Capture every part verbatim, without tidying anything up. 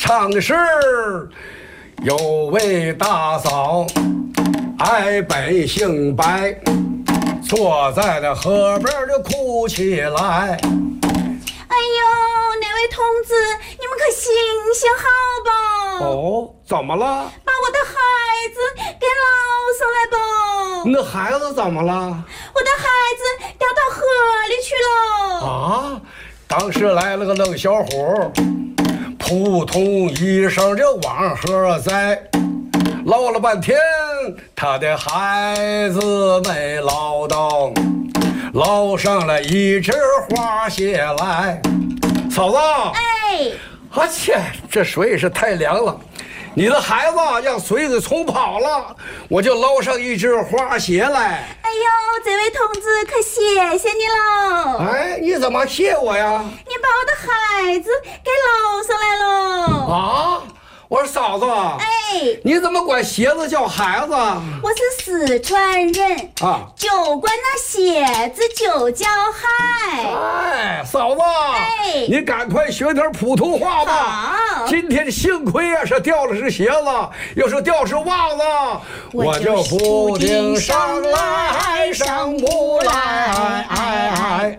唱的是有位大嫂爱本姓白，坐在那河边就哭起来。 哎呦，那位同志，你们可行行好吧？ 哦，怎么了？ 把我的孩子给捞上来吧！ 你的孩子怎么了？ 我的孩子掉到河里去了！ 啊！当时来了个冷小伙，扑通一声就往河栽，捞了半天，他的孩子没捞到，捞上来一只花蟹来。嫂子， 哎， 我切，这水是太凉了。你的孩子让水给冲跑了，我就捞上一只花蟹来。 哎呦，这位同志可谢谢你了。 哎，你怎么谢我呀？ 你把我的孩子给捞上来了。 啊！我说嫂子， 哎， 你怎么管鞋子叫孩子？ 我是四川人啊， 就管那鞋子就叫海。 哎，嫂子， 哎， 你赶快学点普通话吧。 好， 今天幸亏啊是掉的是鞋子，要是掉是袜子，我就不顶上来上不来。哎哎，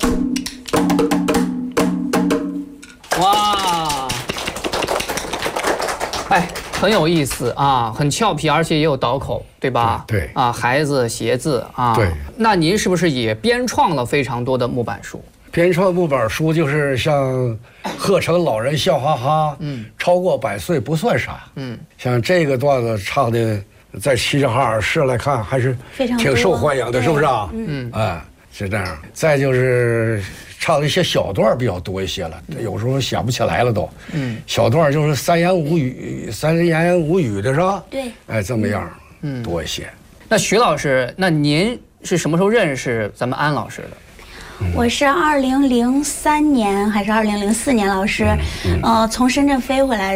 哇！哎，很有意思啊，很俏皮，而且也有倒口，对吧？ 对对啊，孩子、鞋子啊。 对。 那您是不是也编创了非常多的木板书？ 编创木板书就是像贺成老人笑哈哈，嗯，超过百岁不算傻，嗯，像这个段子唱的，在齐齐哈尔市来看还是挺受欢迎的，是不是啊？嗯，哎，是这样。再就是唱的一些小段比较多一些了，有时候想不起来了都。嗯，小段就是三言五语、三言五语的是吧？ 对， 哎，这么样，嗯，多一些。 那徐老师，那您是什么时候认识咱们安老师的？ 我是二零零三年还是二零零四年，老师，呃，从深圳飞回来。